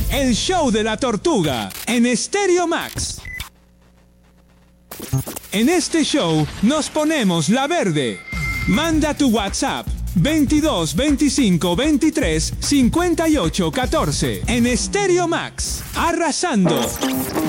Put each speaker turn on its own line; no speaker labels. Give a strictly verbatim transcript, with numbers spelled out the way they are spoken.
El show de la tortuga en Stereo Max. En este show nos ponemos la verde. Manda tu WhatsApp veintidós veinticinco veintitrés cincuenta y ocho catorce en Stereo Max. Arrasando.